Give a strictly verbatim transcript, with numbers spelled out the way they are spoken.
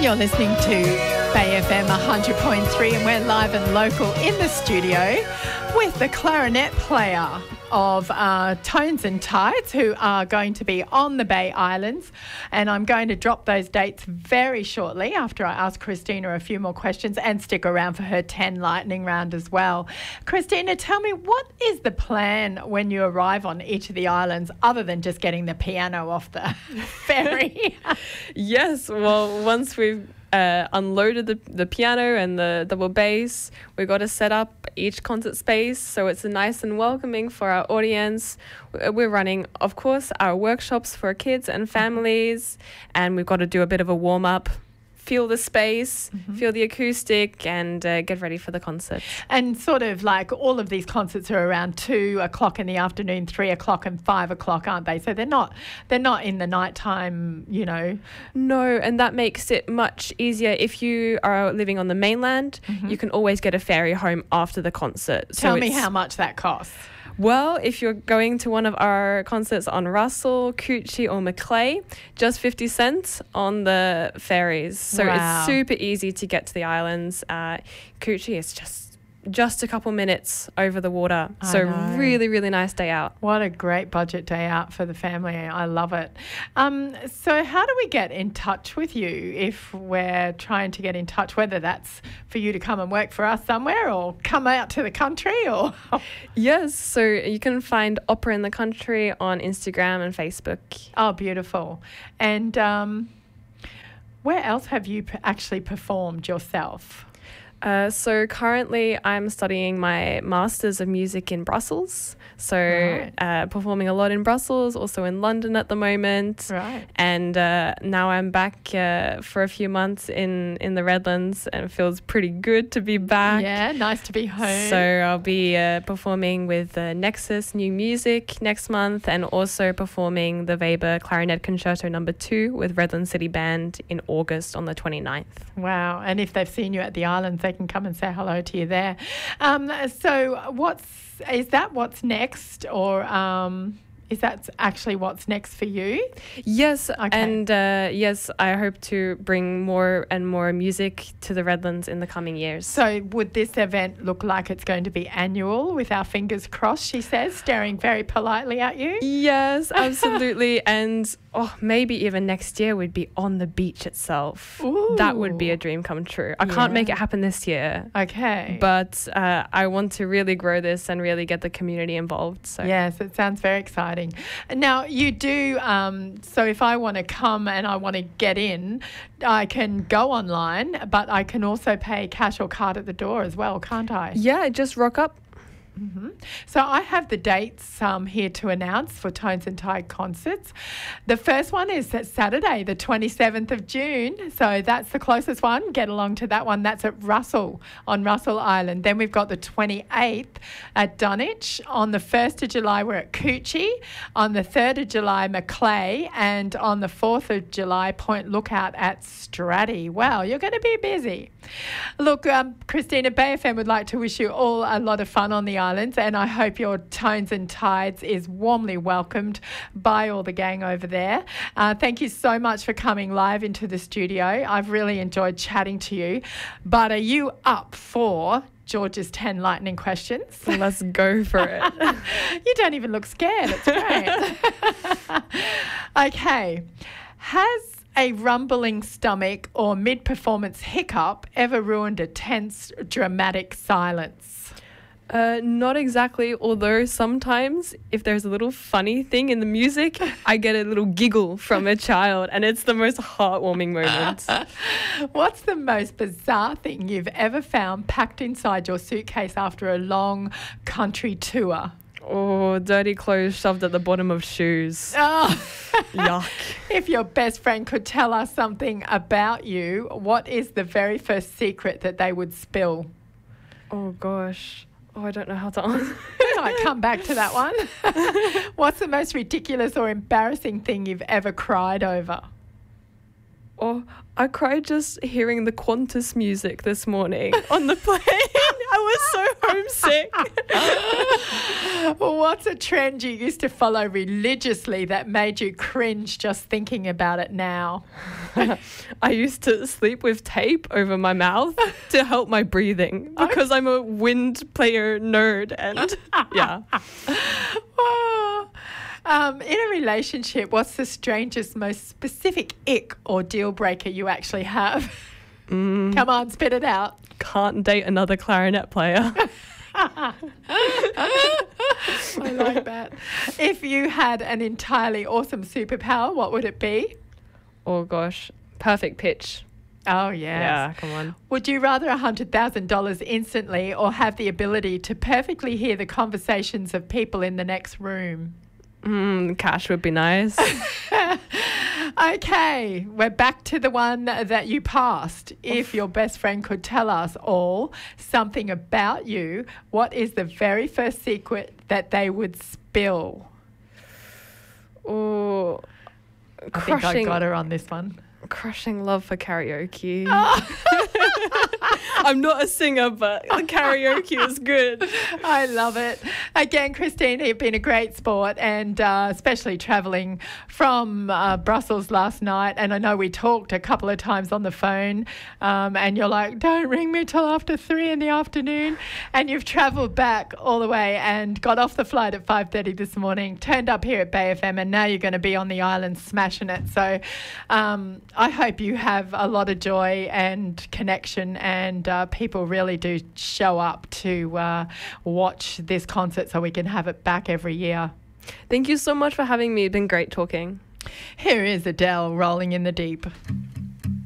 You're listening to Bay F M one hundred point three, and we're live and local in the studio with the clarinet player of uh, Tones and Tides, who are going to be on the Bay Islands. And I'm going to drop those dates very shortly after I ask Christina a few more questions, and stick around for her ten lightning round as well. Christina, tell me, what is the plan when you arrive on each of the islands, other than just getting the piano off the ferry? Yes, well, once we've uh, unloaded the, the piano and the double bass, we've got to set up each concert space so it's nice and welcoming for our audience. We're running, of course, our workshops for kids and families, and we've got to do a bit of a warm-up, feel the space, mm-hmm. feel the acoustic, and uh, get ready for the concert. And sort of like all of these concerts are around two o'clock in the afternoon, three o'clock and five o'clock, aren't they? So they're not they're not in the nighttime, you know. No, and that makes it much easier. If you are living on the mainland, mm-hmm. you can always get a ferry home after the concert. Tell so me how much that costs. Well, if you're going to one of our concerts on Russell, Coogee or Macleay, just fifty cents on the ferries. So wow. It's super easy to get to the islands. Uh, Coogee is just just a couple minutes over the water. I so know. really, really nice day out. What a great budget day out for the family. I love it. Um, so how do we get in touch with you if we're trying to get in touch, whether that's for you to come and work for us somewhere or come out to the country? Or Yes, so you can find Opera in the Country on Instagram and Facebook. Oh, beautiful. And um, where else have you p- actually performed yourself? Uh, so currently I'm studying my Masters of Music in Brussels. So right. uh, performing a lot in Brussels, also in London at the moment. Right. And uh, now I'm back uh, for a few months in, in the Redlands, and it feels pretty good to be back. Yeah, nice to be home. So I'll be uh, performing with uh, Nexus New Music next month, and also performing the Weber Clarinet Concerto number two with Redland City Band in August on the twenty-ninth. Wow. And if they've seen you at the islands, they can come and say hello to you there. Um, so what's, is that what's next, or um, is that actually what's next for you? Yes. Okay. And uh, yes, I hope to bring more and more music to the Redlands in the coming years. So would this event look like it's going to be annual, with our fingers crossed, she says, staring very politely at you? Yes, absolutely. And oh, maybe even next year we'd be on the beach itself. Ooh. That would be a dream come true. I Yeah. can't make it happen this year. Okay. But uh, I want to really grow this and really get the community involved. So Yes, it sounds very exciting. Now, you do, um, so if I want to come and I want to get in, I can go online, but I can also pay cash or card at the door as well, can't I? yeah, just rock up. Mm-hmm. So I have the dates um, here to announce for Tones and Tide concerts. The first one is that Saturday, the twenty-seventh of June. So that's the closest one. Get along to that one. That's at Russell, on Russell Island. Then we've got the twenty-eighth at Dunwich. On the first of July, we're at Coogee. On the third of July, Macleay. And on the fourth of July, Point Lookout at Stratty. Wow, you're going to be busy. Look, um, Christina, Bay F M would like to wish you all a lot of fun on the islands, and I hope your Tones and Tides is warmly welcomed by all the gang over there. Uh, thank you so much for coming live into the studio. I've really enjoyed chatting to you. But are you up for George's ten lightning questions? Let's go for it. You don't even look scared. It's great. Okay. Has a rumbling stomach or mid-performance hiccup ever ruined a tense, dramatic silence? Uh, not exactly, although sometimes if there's a little funny thing in the music, I get a little giggle from a child, and it's the most heartwarming moment. What's the most bizarre thing you've ever found packed inside your suitcase after a long country tour? Oh, dirty clothes shoved at the bottom of shoes. Oh. Yuck. If your best friend could tell us something about you, what is the very first secret that they would spill? Oh, gosh. Oh, I don't know how to answer. We might come back to that one. What's the most ridiculous or embarrassing thing you've ever cried over? Oh, I cried just hearing the Qantas music this morning on the plane. was so homesick. Well, what's a trend you used to follow religiously that made you cringe just thinking about it now? I used to sleep with tape over my mouth to help my breathing because I'm a wind player nerd and yeah. Oh. Um, in a relationship, what's the strangest, most specific ick or deal breaker you actually have? Mm, Come on, spit it out. can't date another clarinet player. I like that. If you had an entirely awesome superpower, what would it be? Oh gosh, perfect pitch. Oh, yes. Yeah, come on. Would you rather one hundred thousand dollars instantly or have the ability to perfectly hear the conversations of people in the next room? Mm, cash would be nice. Okay, we're back to the one that you passed. If your best friend could tell us all something about you, what is the very first secret that they would spill? Oh, I think I got her on this one. Crushing love for karaoke. I'm not a singer, but the karaoke is good. I love it. Again, Christine, you've been a great sport, and uh, especially travelling from uh, Brussels last night. And I know we talked a couple of times on the phone, um, and you're like, don't ring me till after three in the afternoon. And you've travelled back all the way and got off the flight at five thirty this morning, turned up here at Bay F M, and now you're going to be on the island smashing it. So um, I hope you have a lot of joy and connection, and uh, people really do show up to uh, watch this concert so we can have it back every year. Thank you so much for having me. It's been great talking. Here is Adele, Rolling in the Deep.